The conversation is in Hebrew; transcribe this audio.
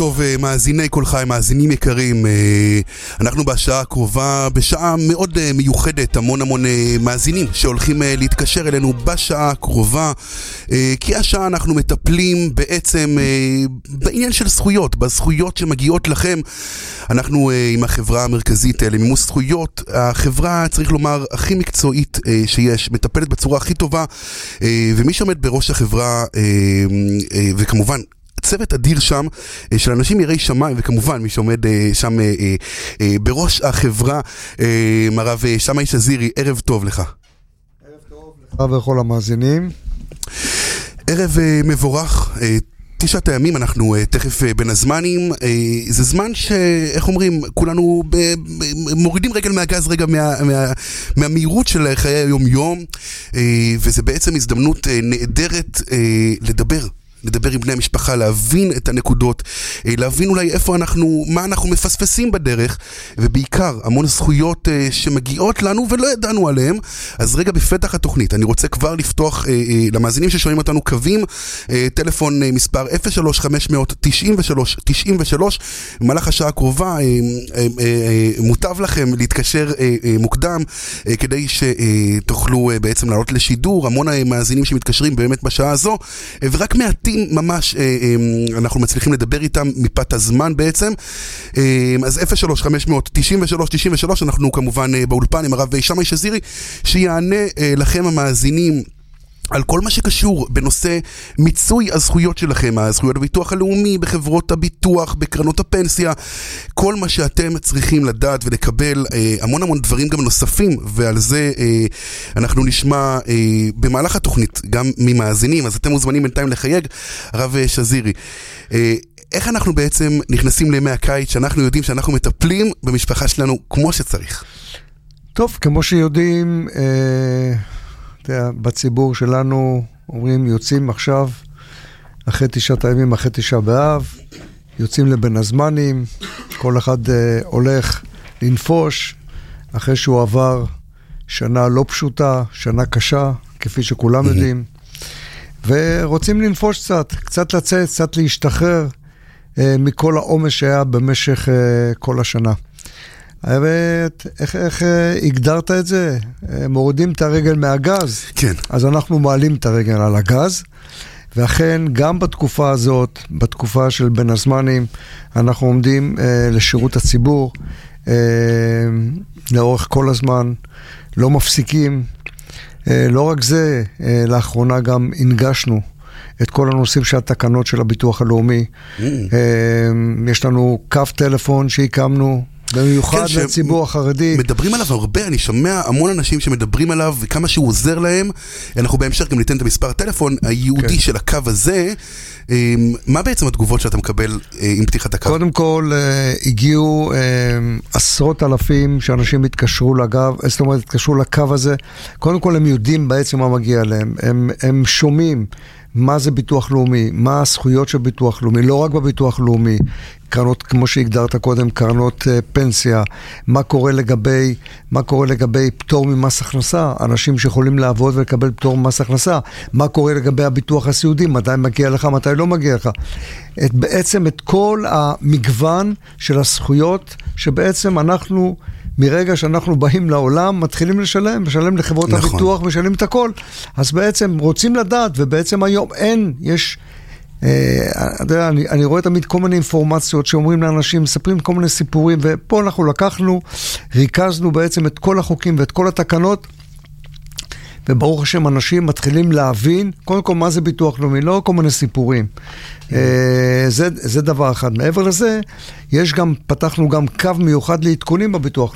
טוב, מאזיני כל חי, מאזינים יקרים, אנחנו בשעה הקרובה, בשעה מאוד מיוחדת, המון מאזינים שהולכים להתקשר אלינו בשעה הקרובה, כי השעה אנחנו מטפלים בעצם בעניין של זכויות, בזכויות שמגיעות לכם. אנחנו עם החברה המרכזית למימוש זכויות, החברה צריך לומר הכי מקצועית שיש, מטפלת בצורה הכי טובה, ומי שעומד בראש החברה, וכמובן צוות אדיר שם של אנשים יראי שמיים, וכמובן מי שעומד שם בראש החברה, הרב שמאי שזירי, ערב טוב לך. ערב טוב לך וכל המאזינים. ערב מבורך. 9 הימים, אנחנו תכף בין הזמנים, זה זמן שאיך אומרים, כולנו מורידים רגל מהגז רגע מהמהירות של חיי היום יום, וזה בעצם הזדמנות נהדרת לדבר עם בני המשפחה, להבין את הנקודות, להבין אולי איפה מה אנחנו מפספסים בדרך, ובעיקר המון זכויות שמגיעות לנו ולא ידענו עליהם. אז רגע בפתח התוכנית, אני רוצה כבר לפתוח למאזינים ששומעים אותנו קווים, טלפון מספר 03-593-93, במהלך השעה הקרובה מוטב לכם להתקשר מוקדם, כדי שתוכלו בעצם לעלות לשידור, המון מאזינים שמתקשרים באמת בשעה הזו, ורק מעטים ממש אנחנו מצליחים לדבר איתם מפאת הזמן בעצם. אז 03-593-93, אנחנו כמובן באולפן עם הרב שמאי שזירי, שיענה לכם המאזינים על כל מה שקשור בנושא מיצוי הזכויות שלכם, הזכויות בביטוח הלאומי, בחברות הביטוח, בקרנות הפנסיה, כל מה שאתם צריכים לדעת ולקבל, המון דברים גם נוספים, ועל זה אנחנו נשמע במהלך התוכנית גם ממאזינים. אז אתם מוזמנים בינתיים לחייג. הרב שזירי, איך אנחנו בעצם נכנסים לימי הקיץ שאנחנו יודעים שאנחנו מטפלים במשפחה שלנו כמו שצריך? טוב, כמו שיודעים, בציבור שלנו אומרים יוצאים עכשיו אחרי 9 הימים, אחרי 9 באב, יוצאים לבין הזמנים, כל אחד הולך לנפוש אחרי שהוא עבר שנה לא פשוטה, שנה קשה, כפי שכולם יודעים, ורוצים לנפוש קצת לצאת, קצת להשתחרר מכל העומס שהיה במשך כל השנה. האמת, איך הגדרת את זה? מורידים את הרגל מהגז. כן. אז אנחנו מעלים את הרגל על הגז, ואכן גם בתקופה הזאת, בתקופה של בין הזמנים, אנחנו עומדים לשירות הציבור, לאורך כל הזמן, לא מפסיקים. לא רק זה, לאחרונה גם הנגשנו את כל הנושאים של התקנות של הביטוח הלאומי. יש לנו קו טלפון שהקמנו, במיוחד לציבור החרדי. מדברים עליו הרבה, אני שומע המון אנשים שמדברים עליו וכמה שהוא עוזר להם. אנחנו בהמשך גם ניתן את המספר הטלפון היהודי של הקו הזה. מה בעצם התגובות שאתה מקבל עם פתיחת הקו? קודם כל, הגיעו עשרות אלפים שאנשים התקשרו לקו הזה. קודם כל הם יודעים בעצם מה מגיע להם. הם שומעים מה זה ביטוח לאומי, מה הזכויות של ביטוח לאומי, לא רק בביטוח לאומי, קרנות, כמו שהגדרת קודם, קרנות פנסיה, מה קורה לגבי פטור ממס הכנסה, אנשים שיכולים לעבוד ולקבל פטור ממס הכנסה, מה קורה לגבי הביטוח הסיעודי, מתי מגיע לך, מתי לא מגיע לך. בעצם את כל המגוון של הזכויות, שבעצם אנחנו, מרגע שאנחנו באים לעולם, מתחילים לשלם לחברות הביטוח, משלם את הכל. אז בעצם רוצים לדעת, ובעצם היום אני רואה תמיד כל מיני אינפורמציות שאומרים לאנשים, מספרים כל מיני סיפורים, ופה אנחנו ריכזנו בעצם את כל החוקים ואת כל התקנות, וברוך השם אנשים מתחילים להבין, קודם כל מה זה ביטוח לאומי, לא כל מיני סיפורים. זה דבר אחד. מעבר לזה, פתחנו גם קו מיוחד לעדכונים בביטוח